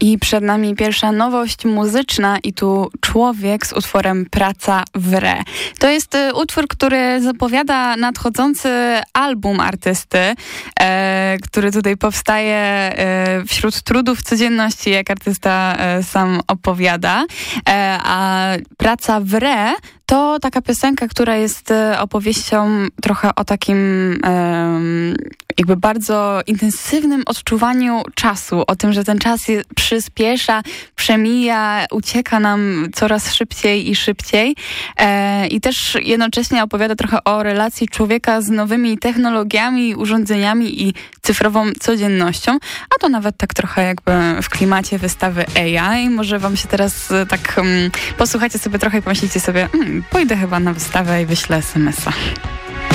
I przed nami pierwsza nowość muzyczna i tu Człowiek z utworem Praca w Re. To jest utwór, który zapowiada nadchodzący album artysty, który tutaj powstaje wśród trudów codzienności, jak artysta sam opowiada. A Praca w Re to taka piosenka, która jest opowieścią trochę o takim jakby bardzo intensywnym odczuwaniu czasu, o tym, że ten czas przyspiesza, przemija, ucieka nam coraz szybciej i szybciej. I też jednocześnie opowiada trochę o relacji człowieka z nowymi technologiami, urządzeniami i cyfrową codziennością, a to nawet tak trochę jakby w klimacie wystawy AI. Może wam się teraz tak posłuchajcie sobie trochę i pomyślicie sobie, pójdę chyba na wystawę i wyślę SMS-a.